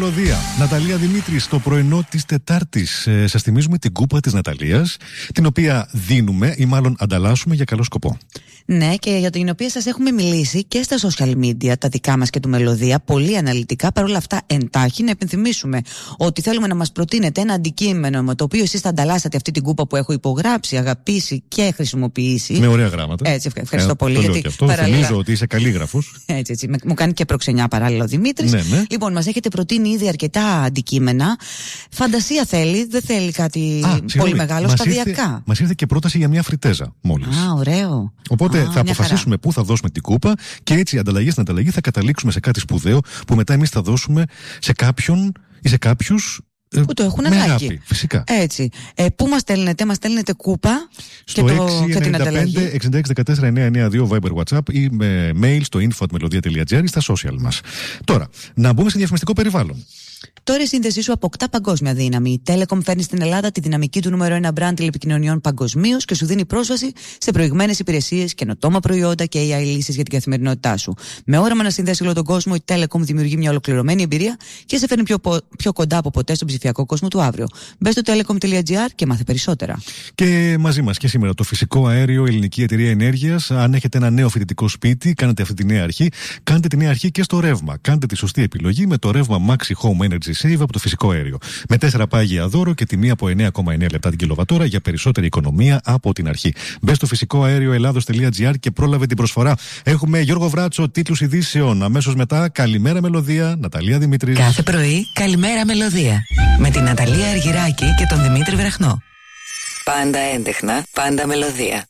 Μελωδία. Ναταλία Δημήτρη, στο πρωινό της Τετάρτης. Σας θυμίζουμε την κούπα της Ναταλίας, την οποία δίνουμε ή μάλλον ανταλλάσσουμε για καλό σκοπό. Ναι, και για την οποία σας έχουμε μιλήσει και στα social media, τα δικά μας και του Μελωδία, πολύ αναλυτικά. Παρ' όλα αυτά, εντάχει, να υπενθυμίσουμε ότι θέλουμε να μας προτείνετε ένα αντικείμενο με το οποίο εσείς θα ανταλλάσσατε αυτή την κούπα που έχω υπογράψει, αγαπήσει και χρησιμοποιήσει. Με ωραία γράμματα. Έτσι, ευχαριστώ πολύ. Γιατί αυτό θυμίζω ότι είσαι καλήγραφος. Έτσι. Μου κάνει και προξενιά παράλληλα ο Δημήτρης. Ναι. Λοιπόν, μας έχετε προτείνει ήδη αρκετά αντικείμενα. Φαντασία θέλει, δεν θέλει κάτι πολύ μεγάλο, σταδιακά. Μας ήρθε και πρόταση για μια φριτέζα μόλις. Ωραίο. Οπότε θα αποφασίσουμε πού θα δώσουμε την κούπα και έτσι ανταλλαγή στην ανταλλαγή θα καταλήξουμε σε κάτι σπουδαίο που μετά εμείς θα δώσουμε σε κάποιον ή σε κάποιους που το έχουν ανάγκη. Αγάπη, φυσικά. Έτσι. Πού μας στέλνετε κούπα στο και την ανταλλαγή. 695-6614-992 Viber WhatsApp ή με mail στο info@melodia.gr ή στα social μας. Τώρα, να μπούμε σε διαφημιστικό περιβάλλον. Τώρα η σύνδεσή σου αποκτά παγκόσμια δύναμη. Η Telecom φέρνει στην Ελλάδα τη δυναμική του νούμερο 1 brand τηλεπικοινωνιών παγκοσμίως και σου δίνει πρόσβαση σε προηγμένες υπηρεσίες, καινοτόμα προϊόντα και AI λύσεις για την καθημερινότητά σου. Με όραμα να συνδέσει όλο τον κόσμο, η Telecom δημιουργεί μια ολοκληρωμένη εμπειρία και σε φέρνει πιο κοντά από ποτέ στον ψηφιακό κόσμο του αύριο. Μπες στο telecom.gr και μάθε περισσότερα. Και μαζί μας και σήμερα το φυσικό αέριο, ελληνική εταιρεία ενέργειας. Αν έχετε ένα νέο φοιτητικό σπίτι, κάνετε αυτή τη νέα αρχή. Κάντε τη νέα αρχή και στο ρεύμα. Κάντε τη σωστή επιλογή με το ρεύμα Maxi Home Energy Save από το φυσικό αέριο. Με 4 πάγια δώρο και τιμή από 9,9 λεπτά την κιλοβατόρα για περισσότερη οικονομία από την αρχή. Μπες στο φυσικό αέριο Ελλάδος.gr και πρόλαβε την προσφορά. Έχουμε Γιώργο Βράτσο, τίτλους ειδήσεων. Αμέσως μετά, καλημέρα Μελωδία, Ναταλία Δημήτρη. Κάθε πρωί, καλημέρα Μελωδία. Με την Ναταλία Αργυράκη και τον Δημήτρη Βραχνό. Πάντα έντεχνα, πάντα Μελωδία.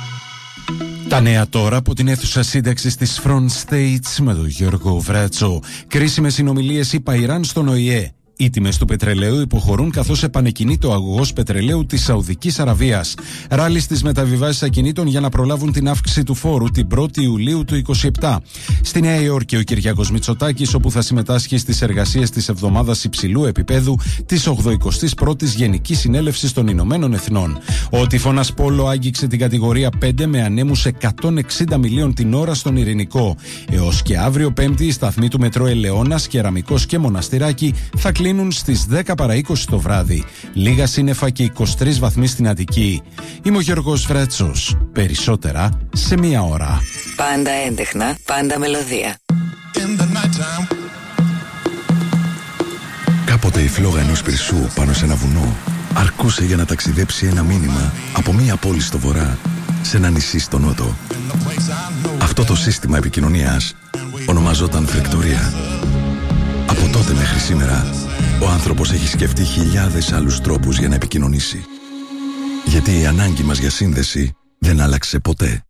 Τα νέα τώρα από την αίθουσα σύνταξης της Front States με τον Γιώργο Βράτσο. Κρίσιμες συνομιλίες είπα Ιράν στον ΟΗΕ. Οι τιμές του πετρελαίου υποχωρούν καθώς επανεκκινείται ο αγωγός πετρελαίου της Σαουδικής Αραβίας. Ράλι στις μεταβιβάσεις ακινήτων για να προλάβουν την αύξηση του φόρου την 1η Ιουλίου του 2027. Στη Νέα Υόρκη ο Κυριάκος Μητσοτάκης, όπου θα συμμετάσχει στις εργασίες της εβδομάδας υψηλού επίπεδου της 81ης Γενικής Συνέλευσης των Ηνωμένων Εθνών. Ο τυφώνας Πόλο άγγιξε την κατηγορία 5 με ανέμους 160 μιλίων την ώρα στον Ειρηνικό. Έως και αύριο Πέμπτη οι σταθμοί του μετρό Ελαιώνας, Κεραμικός και Μοναστηράκι θα κλείνουν στις 10 παρά 20 το βράδυ. Λίγα σύννεφα και 23 βαθμοί στην Αττική. Είμαι ο Γιώργος Βράτσος. Περισσότερα σε μία ώρα. Πάντα έντεχνα, πάντα Μελωδία. Κάποτε η φλόγα ενός πυρσού πάνω σε ένα βουνό αρκούσε για να ταξιδέψει ένα μήνυμα από μία πόλη στο βορρά σε ένα νησί στο νότο. Αυτό το σύστημα επικοινωνίας ονομαζόταν φλεκτορία. Από τότε μέχρι σήμερα, ο άνθρωπος έχει σκεφτεί χιλιάδες άλλους τρόπους για να επικοινωνήσει. Γιατί η ανάγκη μας για σύνδεση δεν άλλαξε ποτέ.